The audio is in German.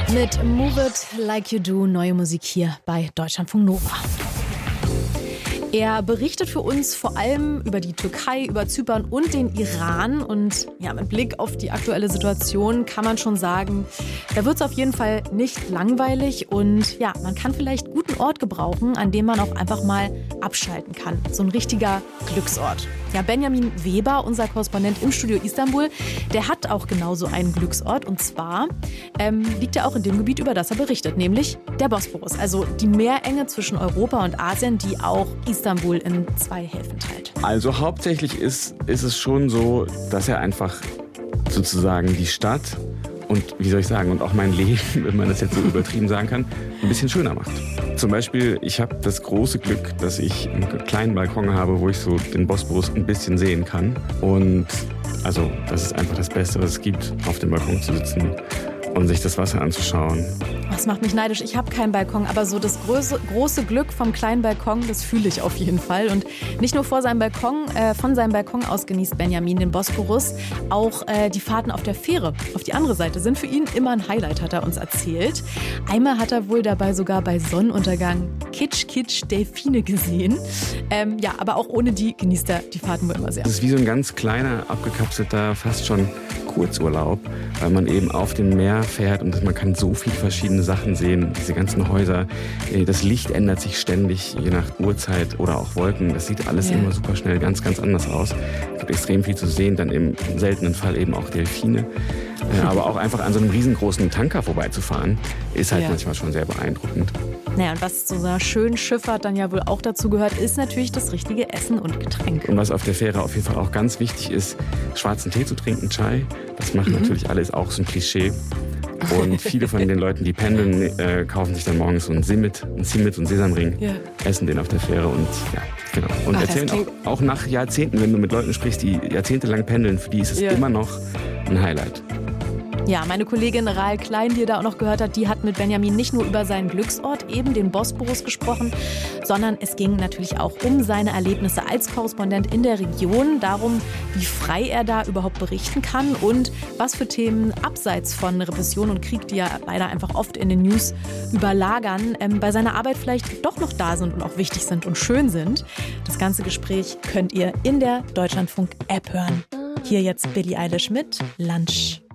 Mit Move It Like You Do, neue Musik hier bei Deutschlandfunk Nova. Er berichtet für uns vor allem über die Türkei, über Zypern und den Iran. Und ja, mit Blick auf die aktuelle Situation kann man schon sagen, da wird es auf jeden Fall nicht langweilig. Und ja, man kann vielleicht einen guten Ort gebrauchen, an dem man auch einfach mal abschalten kann. So ein richtiger Glücksort. Ja, Benjamin Weber, unser Korrespondent im Studio Istanbul, der hat auch genauso einen Glücksort. Und zwar liegt er auch in dem Gebiet, über das er berichtet, nämlich der Bosporus. Also die Meerenge zwischen Europa und Asien, die auch Istanbul in zwei Hälften teilt. Also hauptsächlich ist es schon so, dass er einfach sozusagen die Stadt und, wie soll ich sagen, und auch mein Leben, wenn man das jetzt so übertrieben sagen kann, ein bisschen schöner macht. Zum Beispiel, ich habe das große Glück, dass ich einen kleinen Balkon habe, wo ich so den Bosporus ein bisschen sehen kann. Und also das ist einfach das Beste, was es gibt, auf dem Balkon zu sitzen und sich das Wasser anzuschauen. Das macht mich neidisch. Ich habe keinen Balkon, aber so das große Glück vom kleinen Balkon, das fühle ich auf jeden Fall. Und nicht nur von seinem Balkon aus genießt Benjamin den Bosporus, auch die Fahrten auf der Fähre auf die andere Seite sind für ihn immer ein Highlight, hat er uns erzählt. Einmal hat er wohl dabei sogar bei Sonnenuntergang Kitsch Delfine gesehen. Ja, aber auch ohne die genießt er die Fahrten wohl immer sehr. Das ist wie so ein ganz kleiner, abgekapselter, fast schon Kurzurlaub, weil man eben auf dem Meer fährt und man kann so viele verschiedene Sachen sehen, diese ganzen Häuser. Das Licht ändert sich ständig, je nach Uhrzeit oder auch Wolken. Das sieht alles immer super schnell ganz, ganz anders aus. Es gibt extrem viel zu sehen, dann im seltenen Fall eben auch Delfine. Aber auch einfach an so einem riesengroßen Tanker vorbeizufahren, ist halt manchmal schon sehr beeindruckend. Naja, und was zu so einer schönen Schifffahrt dann ja wohl auch dazu gehört, ist natürlich das richtige Essen und Getränk. Und was auf der Fähre auf jeden Fall auch ganz wichtig ist, schwarzen Tee zu trinken, Chai. Das machen natürlich alle, ist auch so ein Klischee. Und viele von den Leuten, die pendeln, kaufen sich dann morgens so ein Zimit und Sesamring, essen den auf der Fähre und ja, genau. Und erzählen auch nach Jahrzehnten, wenn du mit Leuten sprichst, die jahrzehntelang pendeln, für die ist es immer noch ein Highlight. Ja, meine Kollegin Rahel Klein, die ihr da auch noch gehört hat, die hat mit Benjamin nicht nur über seinen Glücksort, eben den Bosporus, gesprochen, sondern es ging natürlich auch um seine Erlebnisse als Korrespondent in der Region, darum, wie frei er da überhaupt berichten kann und was für Themen abseits von Repression und Krieg, die ja leider einfach oft in den News überlagern, bei seiner Arbeit vielleicht doch noch da sind und auch wichtig sind und schön sind. Das ganze Gespräch könnt ihr in der Deutschlandfunk-App hören. Hier jetzt Billie Eilish mit Lunch.